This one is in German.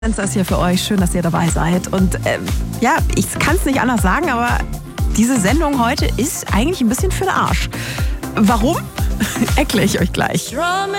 Fenster ist hier für euch. Schön, dass ihr dabei seid. Und ja, ich kann es nicht anders sagen, aber diese Sendung heute ist eigentlich ein bisschen für den Arsch. Warum? Erkläre ich euch gleich.